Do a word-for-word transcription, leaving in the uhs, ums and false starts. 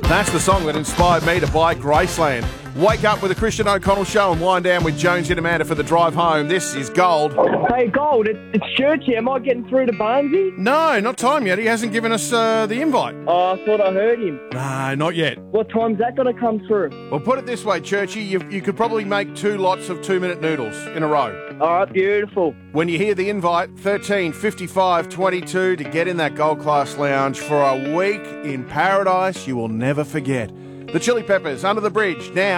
That's the song that inspired me to buy Graceland. Wake up with the Christian O'Connell Show and wind down with Jones and Amanda for the drive home. This is Gold. Hey, Gold, it, it's Churchy. Am I getting through to Barnesy? No, not time yet. He hasn't given us uh, the invite. Oh, I thought I heard him. No, not yet. What time's that going to come through? Well, put it this way, Churchy, you, you could probably make two lots of two-minute noodles in a row. All right, beautiful. When you hear the invite, thirteen fifty-five twenty-two to get in that Gold Class Lounge for a week in paradise you will never forget. The Chili Peppers, Under the Bridge, now.